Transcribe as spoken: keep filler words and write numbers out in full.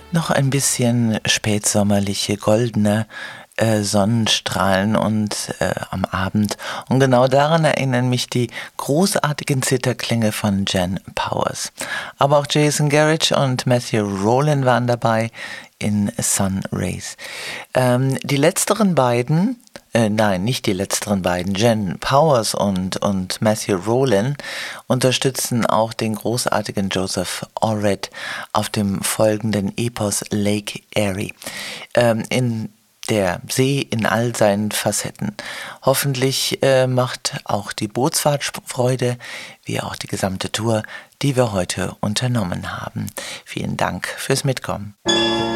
Noch ein bisschen spätsommerliche, goldene äh, Sonnenstrahlen und äh, am Abend. Und genau daran erinnern mich die großartigen Zitherklänge von Jen Powers. Aber auch Jason Garrett und Matthew Rowland waren dabei in Sun Rays. Ähm, die letzteren beiden, äh, nein, nicht die letzteren beiden, Jen Powers und, und Matthew Rowland unterstützen auch den großartigen Joseph Orred auf dem folgenden Epos Lake Erie. Ähm, in der See in all seinen Facetten. Hoffentlich äh, macht auch die Bootsfahrt Freude, wie auch die gesamte Tour, die wir heute unternommen haben. Vielen Dank fürs Mitkommen.